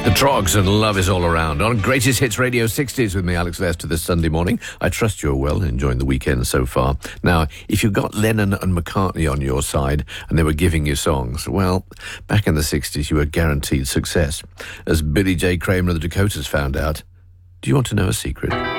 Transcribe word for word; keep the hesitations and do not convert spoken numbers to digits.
Trogs and Love Is All Around on Greatest Hits Radio sixties with me, Alex Lester, this Sunday morning. I trust you're well, enjoying the weekend so far. Now, if you've got Lennon and McCartney on your side and they were giving you songs, well, back in the sixties you were guaranteed success. As Billy J. Kramer of the Dakotas found out, do you want to know a secret?